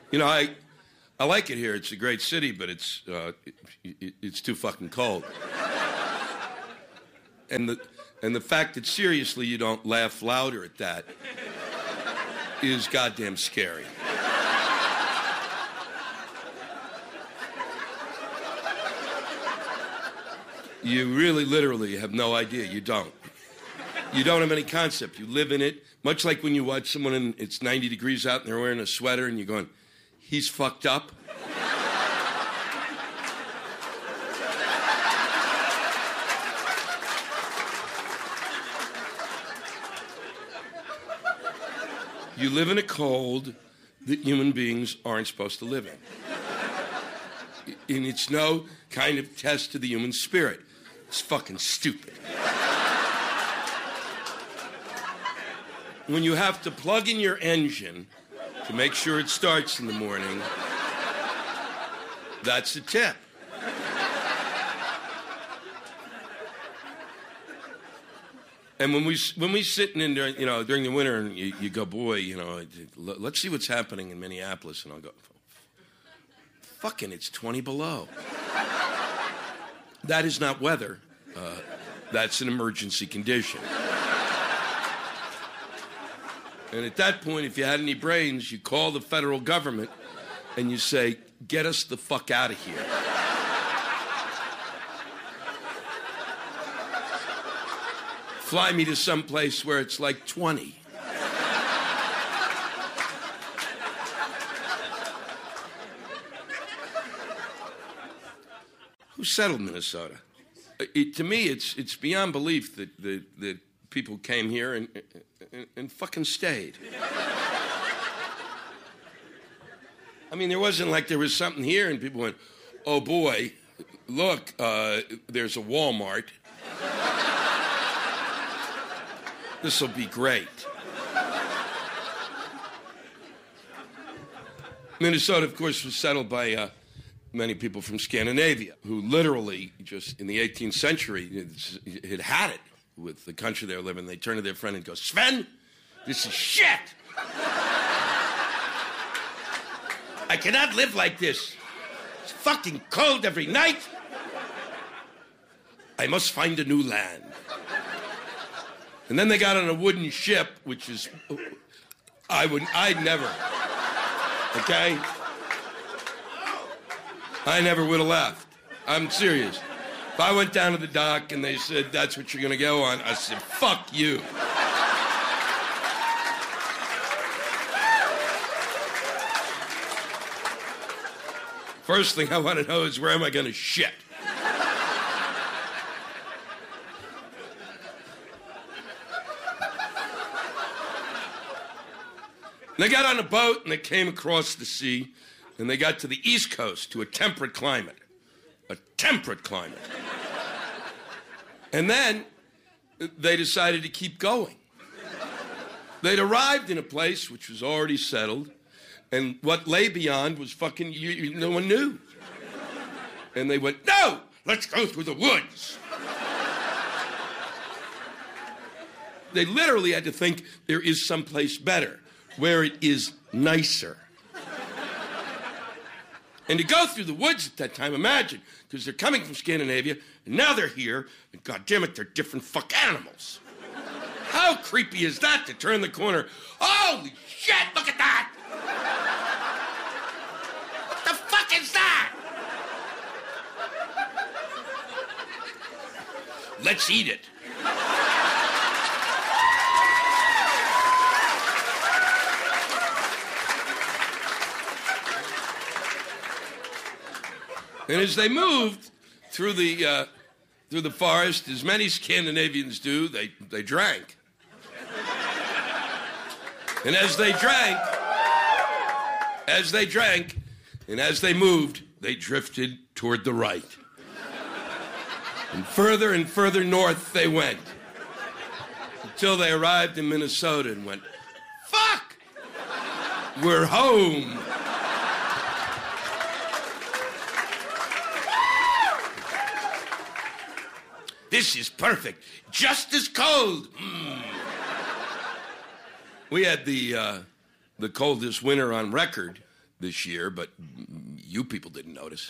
You know, I like it here. It's a great city, but it's too fucking cold. And the fact that seriously you don't laugh louder at that is goddamn scary. You really, literally have no idea. You don't. You don't have any concept. You live in it. Much like when you watch someone and it's 90 degrees out and they're wearing a sweater and you're going, he's fucked up. You live in a cold that human beings aren't supposed to live in. And it's no kind of test to the human spirit. It's fucking stupid. When you have to plug in your engine to make sure it starts in the morning, that's a tip. And when we sitting in there, during the winter, and you go, boy, let's see what's happening in Minneapolis, and I'll go, fucking, it's 20 below. That is not weather. That's an emergency condition. And at that point, if you had any brains, you call the federal government and you say, get us the fuck out of here. Fly me to some place where it's like 20. Who settled Minnesota? To me, it's beyond belief that people came here and fucking stayed. I mean, there wasn't like there was something here and people went, oh boy, look, there's a Walmart. This will be great. Minnesota, of course, was settled by many people from Scandinavia who literally just in the 18th century had it with the country they were living. They turn to their friend and go, Sven, this is shit. I cannot live like this. It's fucking cold every night. I must find a new land. And then they got on a wooden ship, which is, I'd never, okay? I never would have left. I'm serious. If I went down to the dock and they said, that's what you're going to go on, I said, fuck you. First thing I want to know is where am I going to shit? And they got on a boat and they came across the sea and they got to the East Coast to a temperate climate. A temperate climate. And then they decided to keep going. They'd arrived in a place which was already settled, and what lay beyond was fucking, no one knew. And they went, no, let's go through the woods. They literally had to think there is someplace better, where it is nicer. And to go through the woods at that time, imagine, because they're coming from Scandinavia, and now they're here, and goddammit, they're different fuck animals. How creepy is that to turn the corner? Holy shit, look at that! What the fuck is that? Let's eat it. And as they moved through the forest, as many Scandinavians do, they drank. And as they drank, and as they moved, they drifted toward the right. And further north they went. Until they arrived in Minnesota and went, fuck! We're home. This is perfect. Just as cold. We had the coldest winter on record this year, but you people didn't notice.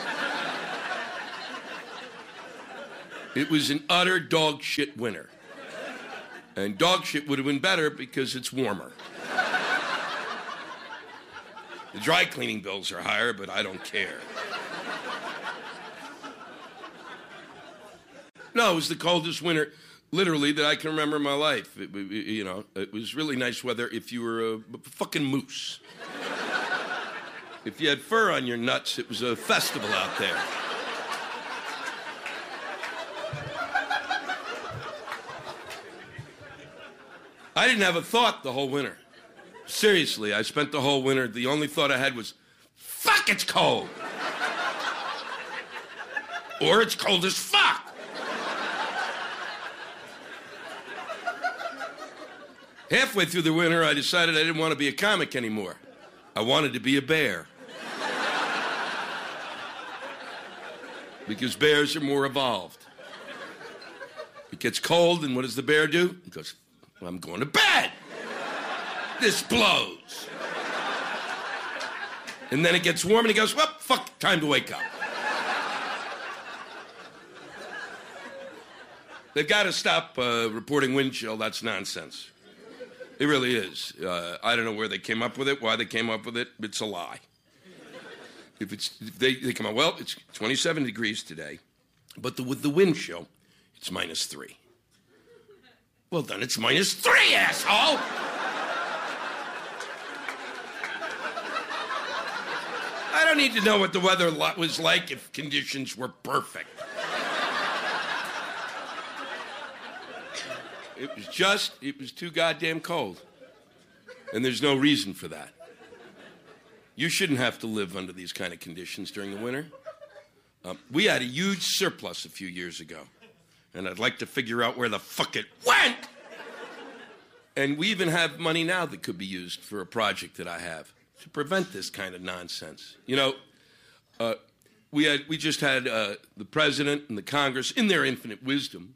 It was an utter dog shit winter. And dog shit would have been better because it's warmer. The dry cleaning bills are higher, but I don't care. No, it was the coldest winter, literally, that I can remember in my life. It was really nice weather if you were a fucking moose. If you had fur on your nuts, it was a festival out there. I didn't have a thought the whole winter. Seriously, I spent the whole winter, the only thought I had was, fuck, it's cold. Or it's cold as fuck. Halfway through the winter, I decided I didn't want to be a comic anymore. I wanted to be a bear. Because bears are more evolved. It gets cold, and what does the bear do? He goes, I'm going to bed. This blows. And then it gets warm, and he goes, well, fuck, time to wake up. They've got to stop reporting wind chill. That's nonsense. It really is. I don't know where they came up with it, why they came up with it. It's a lie. If they come out, well, it's 27 degrees today, but with the wind chill, it's -3. Well, then it's -3, asshole! I don't need to know what the weather was like if conditions were perfect. It was too goddamn cold. And there's no reason for that. You shouldn't have to live under these kind of conditions during the winter. We had a huge surplus a few years ago. And I'd like to figure out where the fuck it went! And we even have money now that could be used for a project that I have to prevent this kind of nonsense. You know, we just had the president and the Congress, in their infinite wisdom,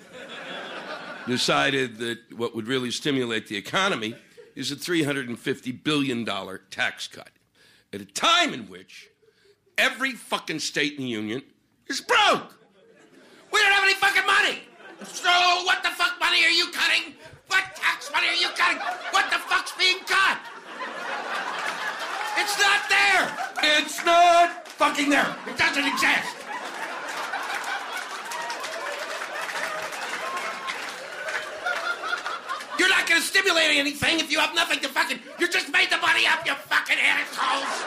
decided that what would really stimulate the economy is a $350 billion tax cut at a time in which every fucking state in the union is broke. We don't have any fucking money. So what the fuck money are you cutting? What tax money are you cutting? What the fuck's being cut? It's not there. It's not fucking there. It doesn't exist. You're not going to stimulate anything if you have nothing to fucking... You just made the money up, you fucking assholes!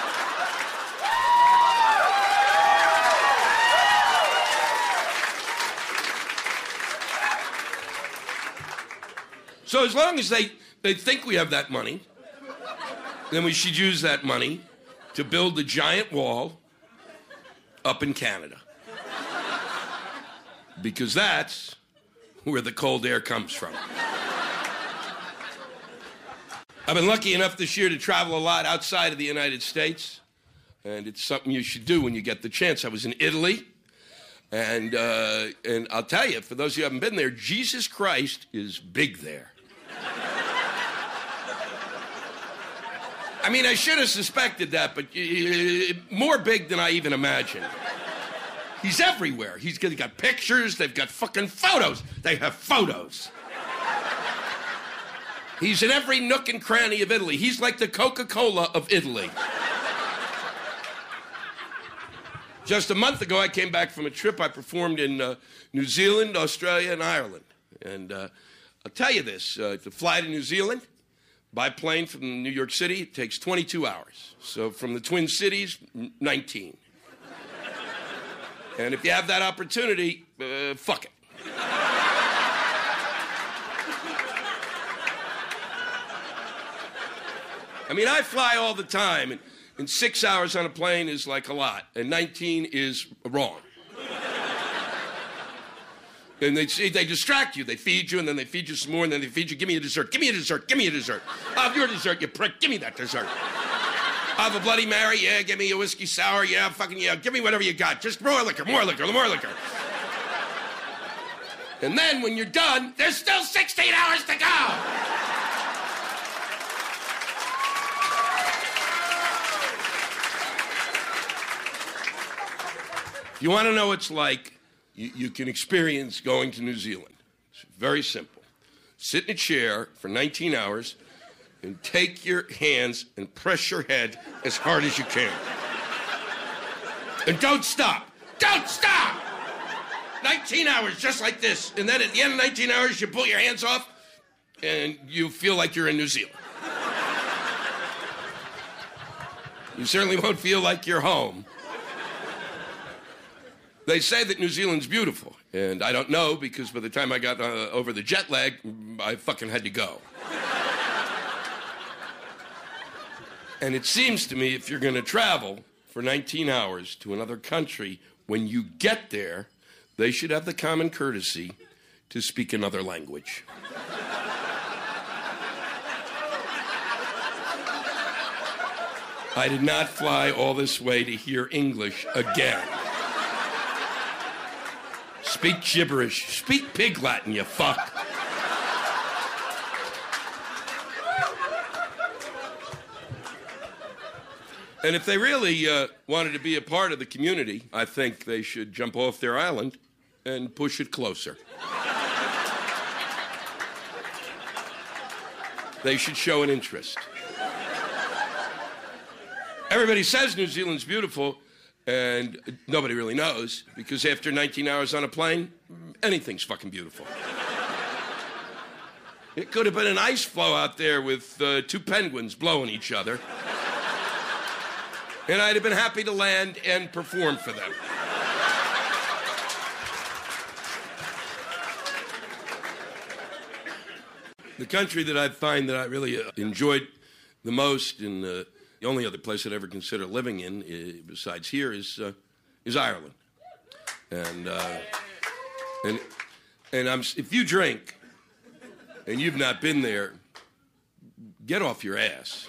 So as long as they think we have that money, then we should use that money to build a giant wall up in Canada. Because that's where the cold air comes from. I've been lucky enough this year to travel a lot outside of the United States, and it's something you should do when you get the chance. I was in Italy, and I'll tell you, for those of you who haven't been there, Jesus Christ is big there. I mean, I should have suspected that, but more big than I even imagined. He's everywhere. He's got pictures, they've got fucking photos. They have photos. He's in every nook and cranny of Italy. He's like the Coca-Cola of Italy. Just a month ago, I came back from a trip. I performed in New Zealand, Australia, and Ireland. And I'll tell you this, to fly to New Zealand by plane from New York City, it takes 22 hours. So from the Twin Cities, 19. And if you have that opportunity, fuck it. I mean, I fly all the time, and 6 hours on a plane is like a lot, and 19 is wrong. And they distract you. They feed you, and then they feed you some more, and then they feed you. Give me a dessert. Give me a dessert. Give me a dessert. I'll have your dessert, you prick. Give me that dessert. I'll have a Bloody Mary. Yeah, give me a whiskey sour. Yeah, fucking yeah. Give me whatever you got. Just more liquor, more liquor, more liquor. And then when you're done, there's still 16 hours to go. You want to know what it's like? You can experience going to New Zealand. It's very simple. Sit in a chair for 19 hours and take your hands and press your head as hard as you can. And don't stop. Don't stop! 19 hours, just like this. And then at the end of 19 hours, you pull your hands off, and you feel like you're in New Zealand. You certainly won't feel like you're home. They say that New Zealand's beautiful, and I don't know, because by the time I got over the jet lag, I fucking had to go. And it seems to me if you're going to travel for 19 hours to another country, when you get there, they should have the common courtesy to speak another language. I did not fly all this way to hear English again. Speak gibberish. Speak pig Latin, you fuck. And if they really wanted to be a part of the community, I think they should jump off their island and push it closer. They should show an interest. Everybody says New Zealand's beautiful, and nobody really knows, because after 19 hours on a plane, anything's fucking beautiful. It could have been an ice floe out there with two penguins blowing each other. And I'd have been happy to land and perform for them. The country that I find that I really enjoyed the most, and the only other place I'd ever consider living in, besides here, is Ireland. And if you drink and you've not been there, get off your ass.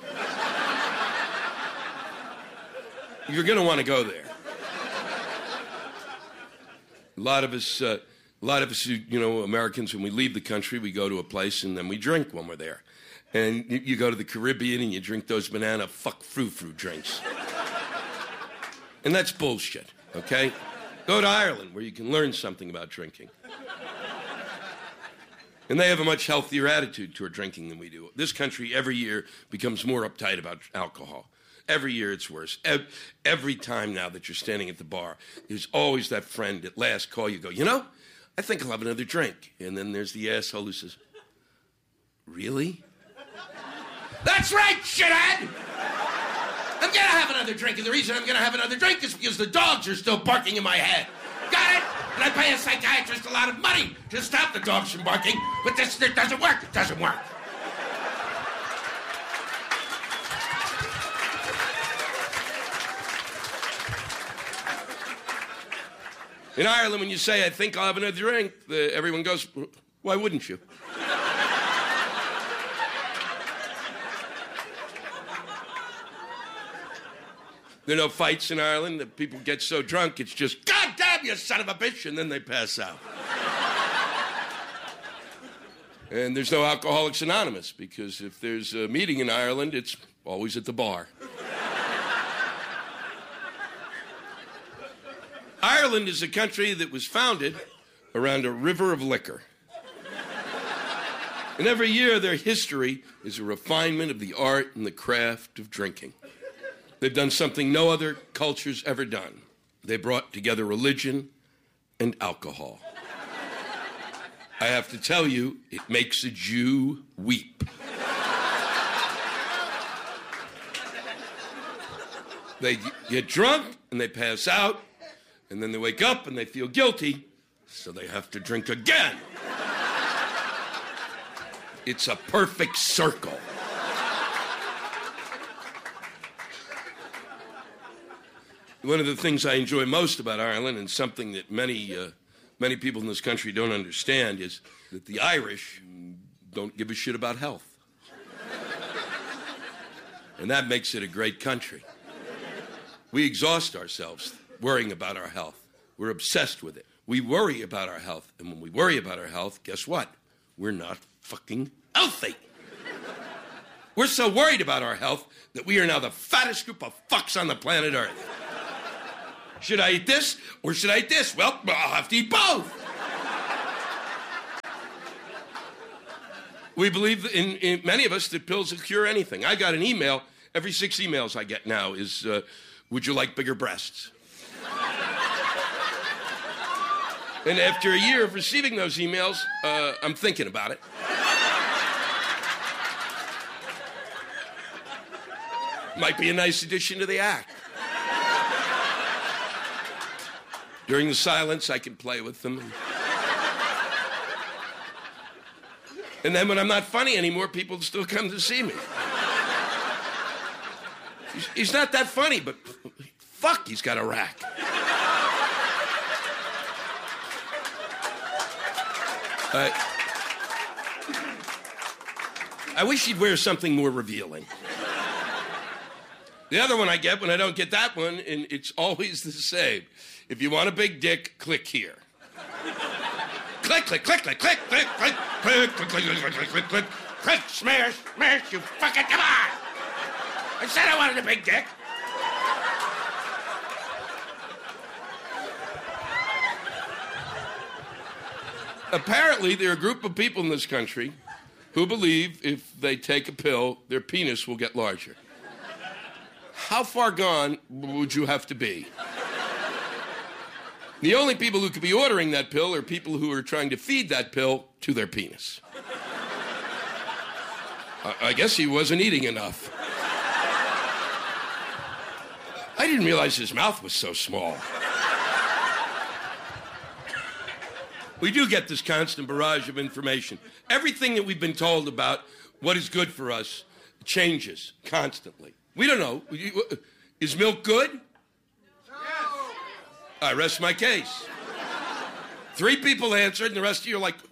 You're going to want to go there. A lot of us, Americans, when we leave the country, we go to a place and then we drink when we're there. And you go to the Caribbean and you drink those banana fuck frou-frou drinks. And that's bullshit, okay? Go to Ireland where you can learn something about drinking. And they have a much healthier attitude toward drinking than we do. This country every year becomes more uptight about alcohol. Every year it's worse. Every time now that you're standing at the bar, there's always that friend at last call you go, I think I'll have another drink. And then there's the asshole who says, really? That's right, shithead! I'm gonna have another drink, and the reason I'm gonna have another drink is because the dogs are still barking in my head. Got it? And I pay a psychiatrist a lot of money to stop the dogs from barking, but this doesn't work. It doesn't work. In Ireland, when you say, I think I'll have another drink, everyone goes, why wouldn't you? There are no fights in Ireland. The people get so drunk, it's just, God damn you, son of a bitch, and then they pass out. And there's no Alcoholics Anonymous, because if there's a meeting in Ireland, it's always at the bar. Ireland is a country that was founded around a river of liquor. And every year their history is a refinement of the art and the craft of drinking. They've done something no other culture's ever done. They brought together religion and alcohol. I have to tell you, it makes a Jew weep. They get drunk and they pass out. And then they wake up and they feel guilty, so they have to drink again. It's a perfect circle. One of the things I enjoy most about Ireland, and something that many people in this country don't understand, is that the Irish don't give a shit about health. And that makes it a great country. We exhaust ourselves worrying about our health. We're obsessed with it. We worry about our health. And when we worry about our health, guess what? We're not fucking healthy. We're so worried about our health that we are now the fattest group of fucks on the planet Earth. Should I eat this or should I eat this? Well, I'll have to eat both. We believe in many of us that pills will cure anything. I got an email. Every 6 emails I get now is, would you like bigger breasts? And after a year of receiving those emails, I'm thinking about it. Might be a nice addition to the act. During the silence, I can play with them. And then when I'm not funny anymore, people still come to see me. He's not that funny, but fuck, he's got a rack. I wish he'd wear something more revealing. The other one I get when I don't get that one, and it's always the same. If you want a big dick, click here. Click, click, click, click, click, click, click, click, click, click, click, click, click, click, click, smash, smash, you fucking, come on! I said I wanted a big dick. Apparently, there are a group of people in this country who believe if they take a pill, their penis will get larger. How far gone would you have to be? The only people who could be ordering that pill are people who are trying to feed that pill to their penis. I guess he wasn't eating enough. I didn't realize his mouth was so small. We do get this constant barrage of information. Everything that we've been told about what is good for us changes constantly. We don't know. Is milk good? I rest my case. 3 people answered, and the rest of you are like...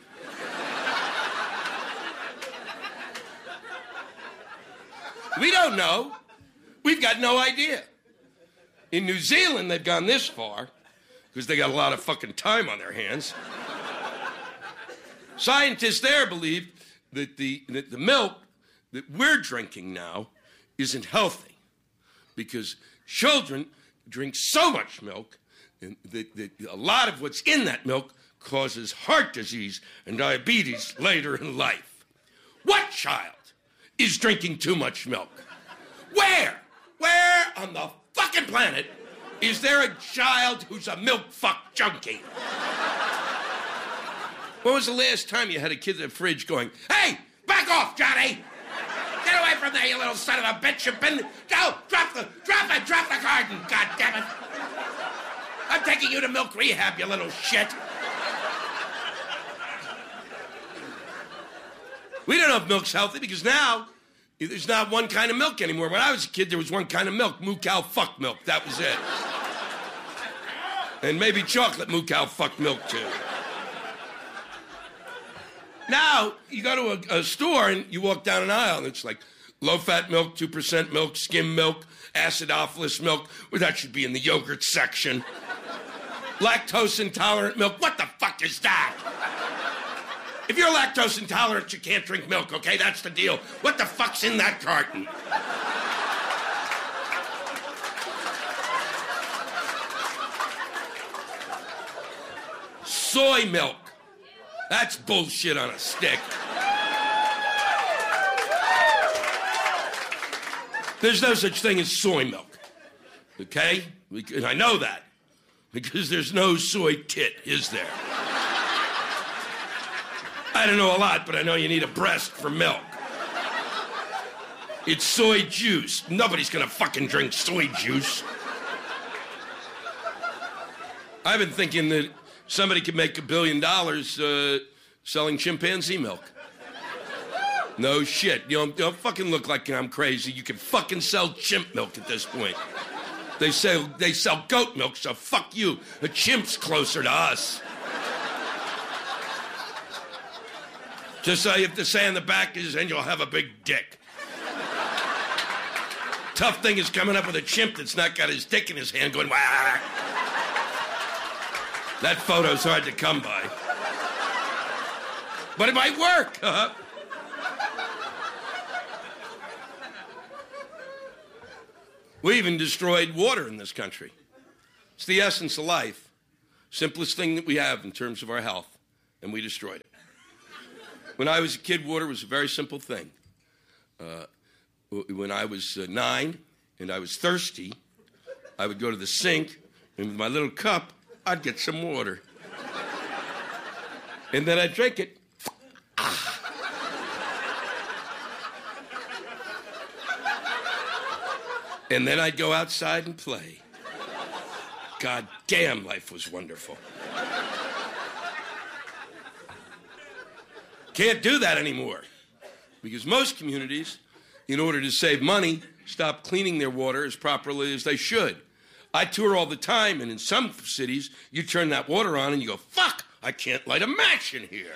We don't know. We've got no idea. In New Zealand, they've gone this far, because they got a lot of fucking time on their hands. Scientists there believe that the milk that we're drinking now isn't healthy, because children drink so much milk that a lot of what's in that milk causes heart disease and diabetes later in life. What child is drinking too much milk? Where on the fucking planet is there a child who's a milk fuck junkie? When was the last time you had a kid in the fridge going, "Hey, back off, Johnny! Get away from there, you little son of a bitch! You've been... Go! Drop the garden, goddammit! I'm taking you to milk rehab, you little shit!" We don't know if milk's healthy because now there's not one kind of milk anymore. When I was a kid, there was one kind of milk, moo cow fuck milk. That was it. And maybe chocolate moo cow fuck milk, too. Now, you go to a store and you walk down an aisle and it's like low-fat milk, 2% milk, skim milk, acidophilus milk. Well, that should be in the yogurt section. Lactose intolerant milk. What the fuck is that? If you're lactose intolerant, you can't drink milk, okay? That's the deal. What the fuck's in that carton? Soy milk. That's bullshit on a stick. There's no such thing as soy milk, okay? And I know that because there's no soy tit, is there? I don't know a lot, but I know you need a breast for milk. It's soy juice. Nobody's gonna fucking drink soy juice. I've been thinking that somebody could make $1 billion selling chimpanzee milk. No shit. You don't fucking look like I'm crazy. You can fucking sell chimp milk at this point. They sell goat milk, so fuck you. The chimp's closer to us. Just all you have to say on the back is, and you'll have a big dick. Tough thing is coming up with a chimp that's not got his dick in his hand going, wah. That photo's hard to come by. But it might work, huh? We even destroyed water in this country. the essence of life, simplest thing that we have in terms of our health, and we destroyed it. When I was a kid, water was a very simple thing. When I was 9 and I was thirsty, I would go to the sink, and with my little cup, I'd get some water. And then I'd drink it. And then I'd go outside and play. God damn, life was wonderful. Can't do that anymore. Because most communities, in order to save money, stop cleaning their water as properly as they should. I tour all the time, and in some cities, you turn that water on and you go, fuck, I can't light a match in here.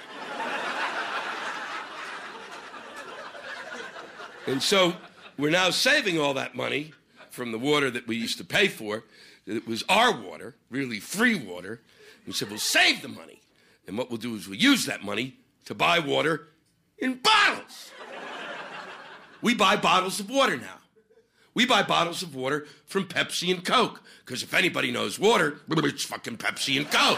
And so we're now saving all that money from the water that we used to pay for. It was our water, really free water. We said, we'll save the money. And what we'll do is we'll use that money to buy water in bottles. We buy bottles of water now. We buy bottles of water from Pepsi and Coke. Because if anybody knows water, it's fucking Pepsi and Coke.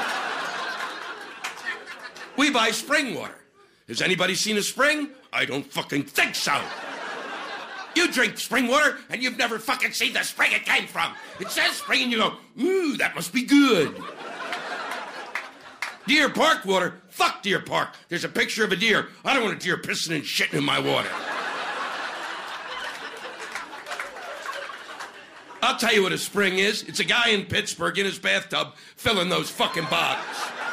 We buy spring water. Has anybody seen a spring? I don't fucking think so. You drink spring water, and you've never fucking seen the spring it came from. It says spring, and you go, ooh, that must be good. Deer Park water? Fuck Deer Park. There's a picture of a deer. I don't want a deer pissing and shitting in my water. I'll tell you what a spring is. It's a guy in Pittsburgh in his bathtub filling those fucking bottles.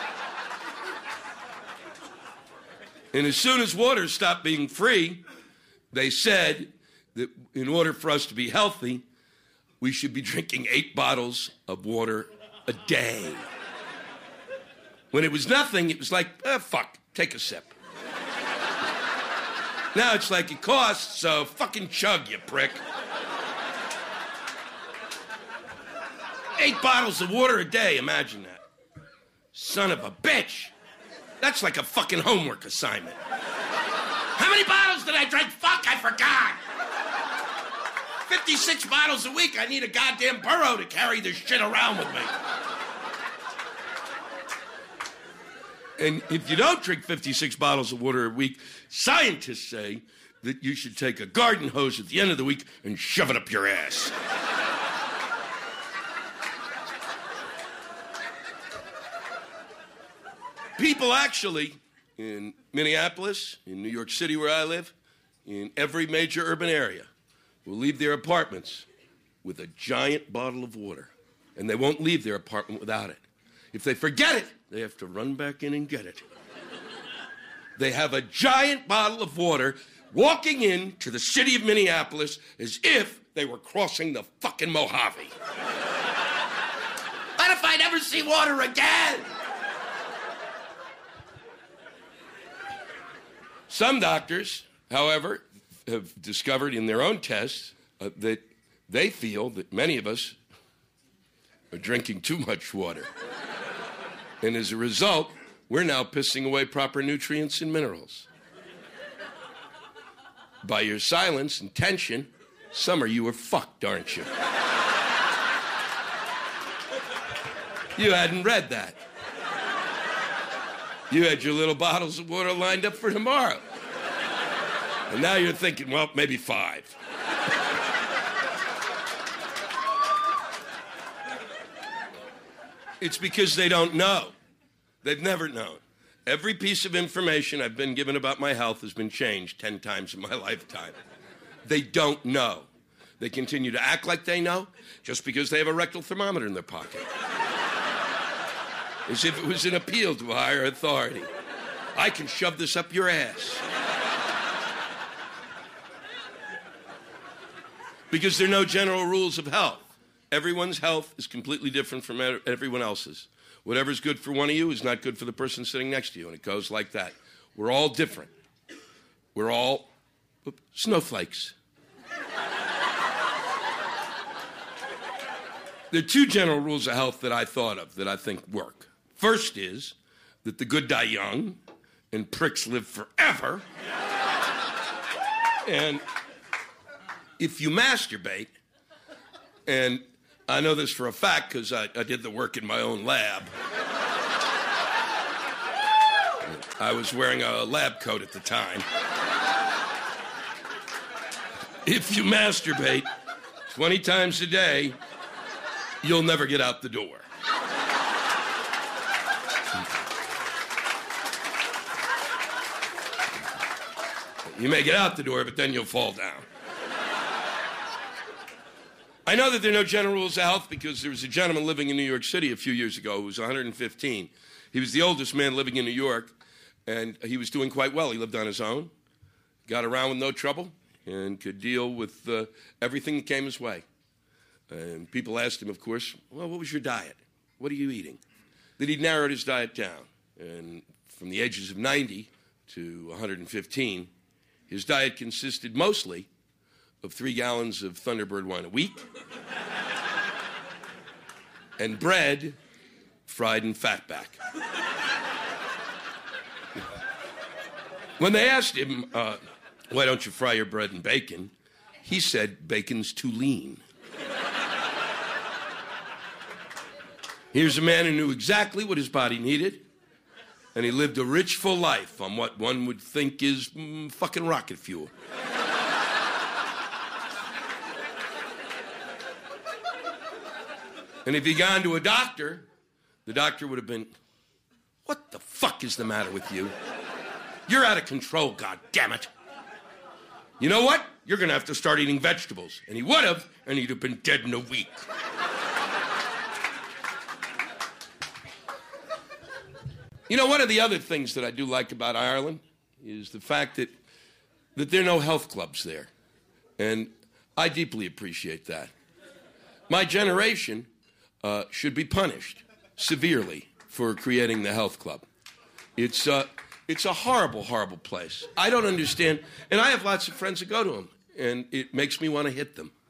And as soon as water stopped being free, they said that in order for us to be healthy, we should be drinking 8 bottles of water a day. When it was nothing, it was like, fuck, take a sip. Now it's like it costs, so fucking chug, you prick. 8 bottles of water a day, imagine that. Son of a bitch. That's like a fucking homework assignment. How many bottles did I drink? Fuck, I forgot. 56 bottles a week. I need a goddamn burro to carry this shit around with me. And if you don't drink 56 bottles of water a week, scientists say that you should take a garden hose at the end of the week and shove it up your ass. People actually, in Minneapolis, in New York City where I live, in every major urban area, will leave their apartments with a giant bottle of water. And they won't leave their apartment without it. If they forget it, they have to run back in and get it. They have a giant bottle of water walking into the city of Minneapolis as if they were crossing the fucking Mojave. What if I never see water again? Some doctors, however, have discovered in their own tests that they feel that many of us are drinking too much water. And as a result, we're now pissing away proper nutrients and minerals. By your silence and tension, some of you are fucked, aren't you? You hadn't read that. You had your little bottles of water lined up for tomorrow. And now you're thinking, well, maybe 5. It's because they don't know. They've never known. Every piece of information I've been given about my health has been changed 10 times in my lifetime. They don't know. They continue to act like they know just because they have a rectal thermometer in their pocket. As if it was an appeal to a higher authority. I can shove this up your ass. Because there are no general rules of health. Everyone's health is completely different from everyone else's. Whatever's good for one of you is not good for the person sitting next to you, and it goes like that. We're all different. We're all snowflakes. There are 2 general rules of health that I thought of that I think work. First is that the good die young and pricks live forever. And if you masturbate, and I know this for a fact because I did the work in my own lab. I was wearing a lab coat at the time. If you masturbate 20 times a day, you'll never get out the door. You may get out the door, but then you'll fall down. I know that there are no general rules of health because there was a gentleman living in New York City a few years ago who was 115. He was the oldest man living in New York, and he was doing quite well. He lived on his own, got around with no trouble, and could deal with everything that came his way. And people asked him, of course, well, what was your diet? What are you eating? Then he narrowed his diet down. And from the ages of 90 to 115, his diet consisted mostly of 3 gallons of Thunderbird wine a week and bread fried in fatback. When they asked him, why don't you fry your bread in bacon? He said, bacon's too lean. Here's a man who knew exactly what his body needed, and he lived a rich, full life on what one would think is fucking rocket fuel. And if he'd gone to a doctor, the doctor would have been, what the fuck is the matter with you? You're out of control, goddammit. You know what? You're going to have to start eating vegetables. And he would have, and he'd have been dead in a week. You know, one of the other things that I do like about Ireland is the fact that there are no health clubs there. And I deeply appreciate that. My generation should be punished severely for creating the health club. It's a horrible, horrible place. I don't understand, and I have lots of friends that go to them, and it makes me want to hit them.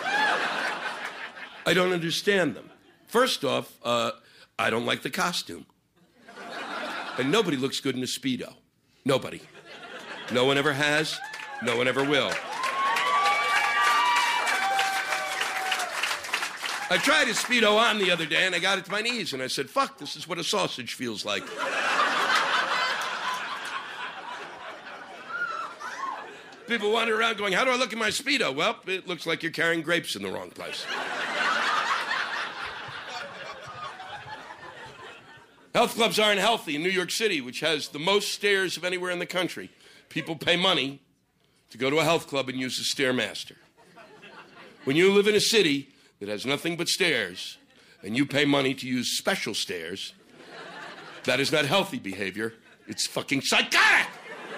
I don't understand them. First off, I don't like the costume. And nobody looks good in a Speedo. Nobody. No one ever has. No one ever will. I tried a Speedo on the other day, and I got it to my knees, and I said, fuck, this is what a sausage feels like. People wander around going, how do I look in my Speedo? Well, it looks like you're carrying grapes in the wrong place. Health clubs aren't healthy in New York City, which has the most stairs of anywhere in the country. People pay money to go to a health club and use a Stairmaster. When you live in a city that has nothing but stairs, and you pay money to use special stairs, that is not healthy behavior. It's fucking psychotic!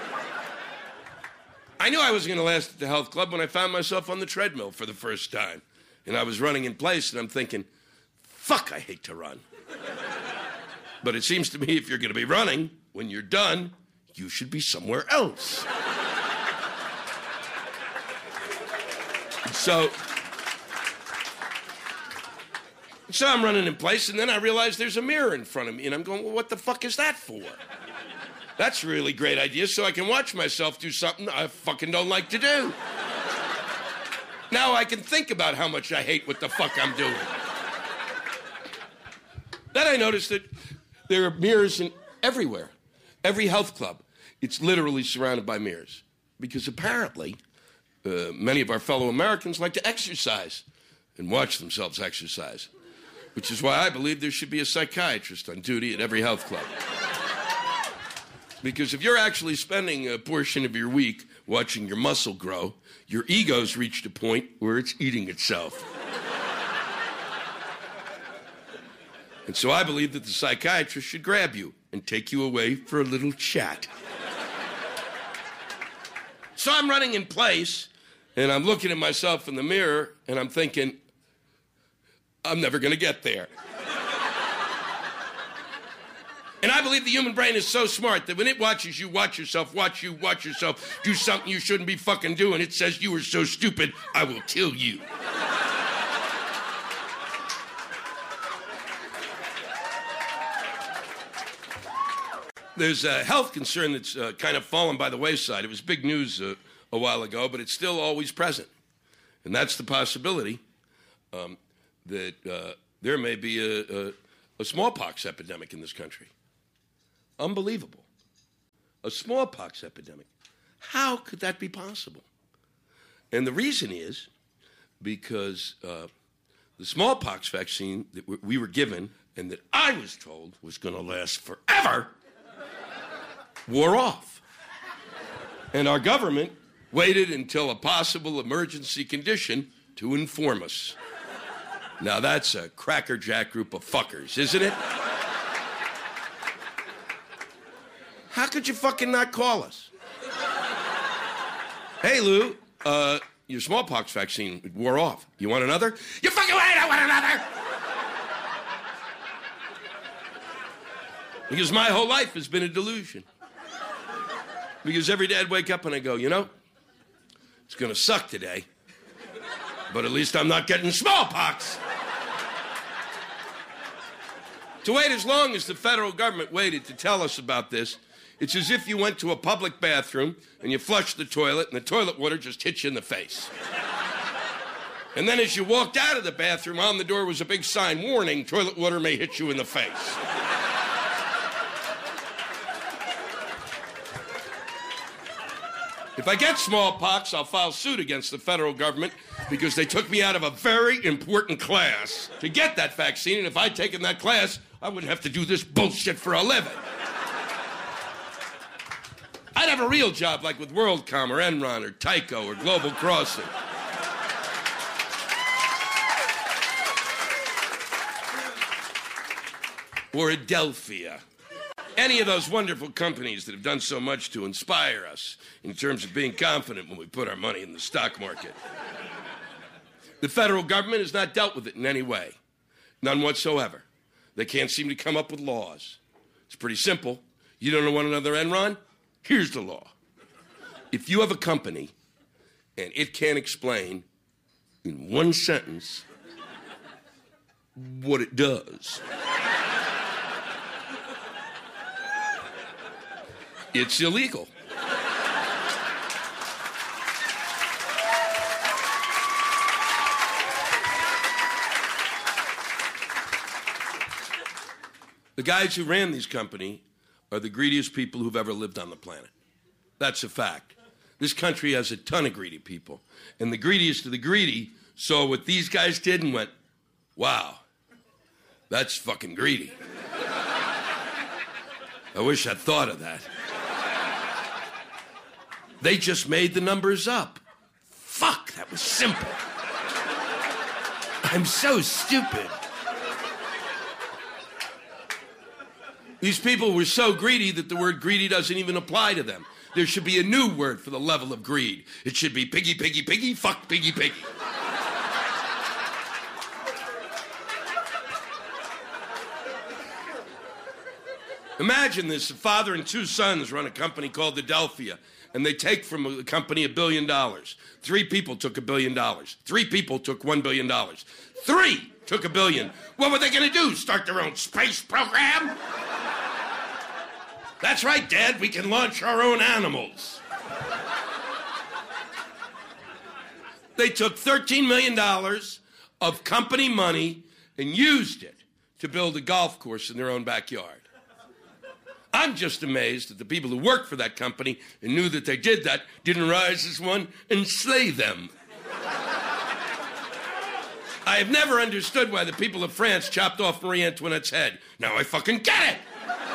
I knew I wasn't going to last at the health club when I found myself on the treadmill for the first time. And I was running in place, and I'm thinking, fuck, I hate to run. But it seems to me if you're going to be running, when you're done, you should be somewhere else. So I'm running in place, and then I realize there's a mirror in front of me, and I'm going, well, what the fuck is that for? That's a really great idea, so I can watch myself do something I fucking don't like to do. Now I can think about how much I hate what the fuck I'm doing. Then I noticed that there are mirrors everywhere. Every health club, it's literally surrounded by mirrors. Because apparently, many of our fellow Americans like to exercise and watch themselves exercise. Which is why I believe there should be a psychiatrist on duty at every health club. Because if you're actually spending a portion of your week watching your muscle grow, your ego's reached a point where it's eating itself. And so I believe that the psychiatrist should grab you and take you away for a little chat. So I'm running in place, and I'm looking at myself in the mirror, and I'm thinking, I'm never going to get there. And I believe the human brain is so smart that when it watches you watch yourself, do something you shouldn't be fucking doing, it says you are so stupid, I will kill you. There's a health concern that's kind of fallen by the wayside. It was big news a while ago, but it's still always present. And that's the possibility that there may be a smallpox epidemic in this country. Unbelievable. A smallpox epidemic. How could that be possible? And the reason is because the smallpox vaccine that we were given and that I was told was going to last forever wore off. And our government waited until a possible emergency condition to inform us. Now that's a crackerjack group of fuckers, isn't it? How could you fucking not call us? Hey, Lou, your smallpox vaccine wore off. You want another? You fucking right, I want another! Because my whole life has been a delusion. Because every day I'd wake up and I go, you know, it's gonna suck today, but at least I'm not getting smallpox. To wait as long as the federal government waited to tell us about this, it's as if you went to a public bathroom and you flushed the toilet and the toilet water just hit you in the face. And then as you walked out of the bathroom, on the door was a big sign, warning, toilet water may hit you in the face. If I get smallpox, I'll file suit against the federal government because they took me out of a very important class to get that vaccine, and if I'd taken that class, I wouldn't have to do this bullshit for a living. I'd have a real job like with WorldCom or Enron or Tyco or Global Crossing. Or Adelphia. Any of those wonderful companies that have done so much to inspire us in terms of being confident when we put our money in the stock market. The federal government has not dealt with it in any way. None whatsoever. They can't seem to come up with laws. It's pretty simple. You don't want another Enron? Here's the law. If you have a company and it can't explain in one sentence what it does, it's illegal. The guys who ran these companies are the greediest people who've ever lived on the planet. That's a fact. This country has a ton of greedy people. And the greediest of the greedy saw what these guys did and went, wow, that's fucking greedy. I wish I'd thought of that. They just made the numbers up. Fuck, that was simple. I'm so stupid. These people were so greedy that the word greedy doesn't even apply to them. There should be a new word for the level of greed. It should be piggy, piggy, piggy, fuck, piggy, piggy. Imagine this, a father and two sons run a company called Adelphia, and they take from the company $1 billion. 3 people took $1 billion. 3 people took $1 billion. 3 took $1 billion. What were they gonna do, start their own space program? That's right, Dad, we can launch our own animals. They took $13 million of company money and used it to build a golf course in their own backyard. I'm just amazed that the people who worked for that company and knew that they did that didn't rise as one and slay them. I have never understood why the people of France chopped off Marie Antoinette's head. Now I fucking get it!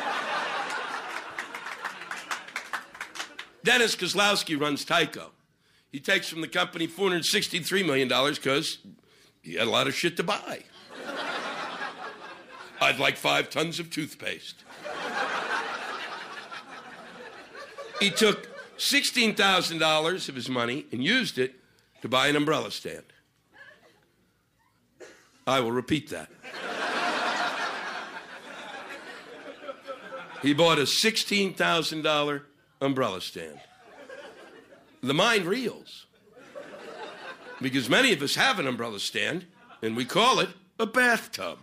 Dennis Kozlowski runs Tyco. He takes from the company $463 million because he had a lot of shit to buy. I'd like 5 tons of toothpaste. He took $16,000 of his money and used it to buy an umbrella stand. I will repeat that. He bought a $16,000 umbrella stand. The mind reels. Because many of us have an umbrella stand, and we call it a bathtub.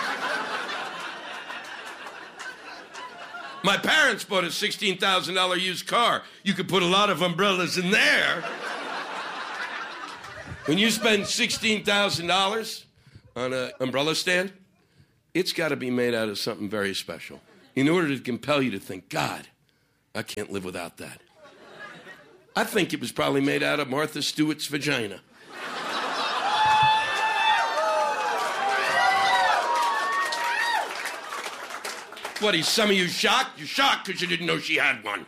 My parents bought a $16,000 used car. You could put a lot of umbrellas in there. When you spend $16,000 on an umbrella stand, it's got to be made out of something very special in order to compel you to think, God, I can't live without that. I think it was probably made out of Martha Stewart's vagina. What, is some of you shocked? You're shocked because you didn't know she had one.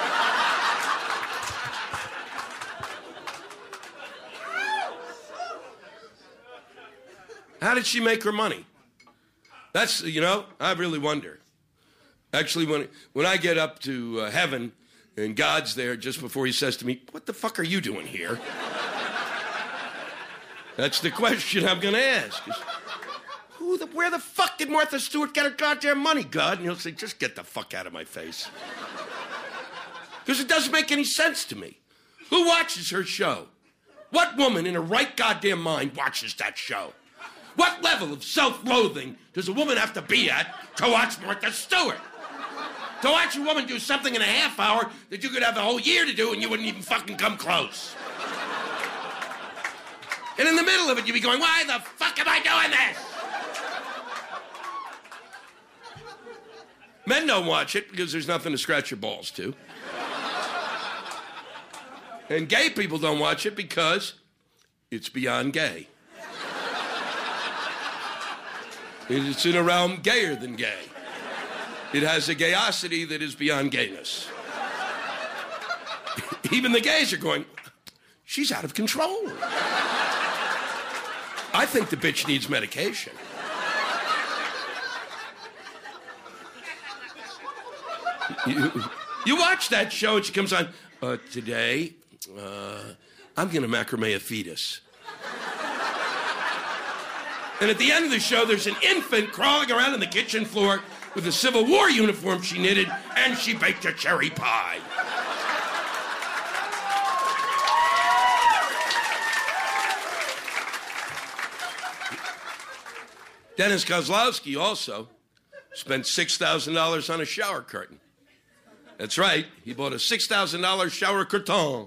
How did she make her money? That's, I really wonder. Actually, when I get up to heaven and God's there just before he says to me, what the fuck are you doing here? That's the question I'm going to ask. Where the fuck did Martha Stewart get her goddamn money, God? And he'll say, just get the fuck out of my face. Because it doesn't make any sense to me. Who watches her show? What woman in her right goddamn mind watches that show? What level of self-loathing does a woman have to be at to watch Martha Stewart? To watch a woman do something in a half hour that you could have a whole year to do and you wouldn't even fucking come close. And in the middle of it, you'd be going, why the fuck am I doing this? Men don't watch it because there's nothing to scratch your balls to. And gay people don't watch it because it's beyond gay. It's in a realm gayer than gay. It has a gayosity that is beyond gayness. Even the gays are going, she's out of control. I think the bitch needs medication. You watch that show and she comes on, today, I'm going to macrame a fetus. And at the end of the show, there's an infant crawling around on the kitchen floor with a Civil War uniform she knitted, and she baked a cherry pie. Dennis Kozlowski also spent $6,000 on a shower curtain. That's right, he bought a $6,000 shower curtain.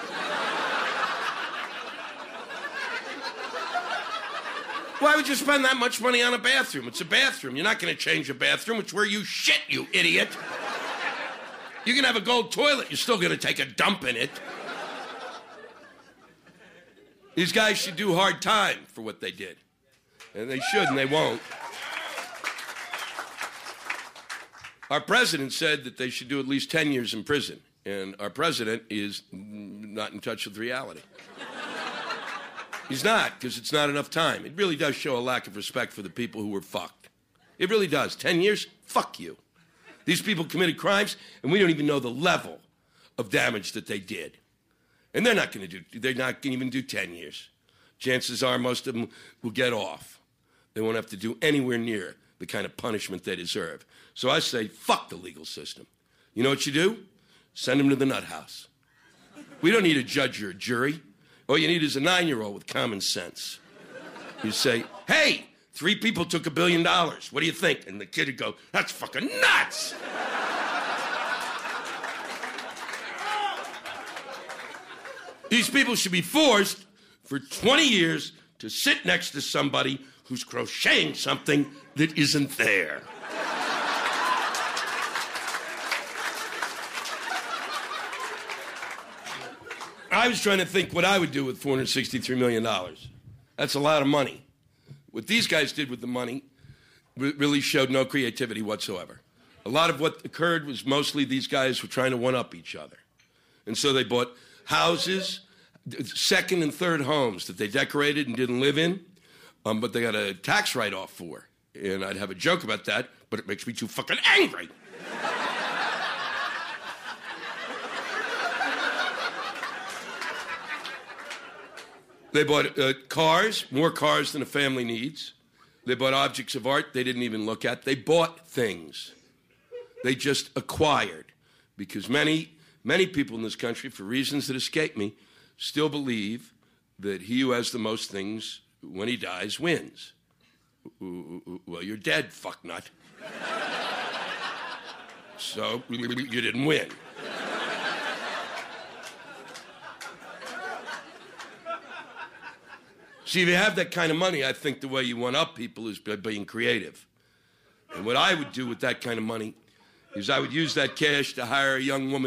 Why would you spend that much money on a bathroom? It's a bathroom. You're not going to change a bathroom. It's where you shit, you idiot. You can have a gold toilet. You're still going to take a dump in it. These guys should do hard time for what they did. And they should, and they won't. Our president said that they should do at least 10 years in prison. And our president is not in touch with reality. He's not, because it's not enough time. It really does show a lack of respect for the people who were fucked. It really does. 10 years? Fuck you. These people committed crimes, and we don't even know the level of damage that they did. And they're not going to even do 10 years. Chances are most of them will get off. They won't have to do anywhere near the kind of punishment they deserve. So I say, fuck the legal system. You know what you do? Send them to the nut house. We don't need a judge or a jury. All you need is a 9-year-old with common sense. You say, hey, 3 people took $1 billion. What do you think? And the kid would go, that's fucking nuts. These people should be forced for 20 years to sit next to somebody who's crocheting something that isn't there. I was trying to think what I would do with $463 million. That's a lot of money. What these guys did with the money really showed no creativity whatsoever. A lot of what occurred was mostly these guys were trying to one-up each other. And so they bought houses, second and third homes that they decorated and didn't live in, but they got a tax write-off for. And I'd have a joke about that, but it makes me too fucking angry. They bought cars, more cars than a family needs. They bought objects of art they didn't even look at. They bought things. They just acquired. Because many people in this country, for reasons that escape me, still believe that he who has the most things when he dies wins. Well, you're dead, fucknut. So you didn't win. See, if you have that kind of money, I think the way you one up people is by being creative. And what I would do with that kind of money is I would use that cash to hire a young woman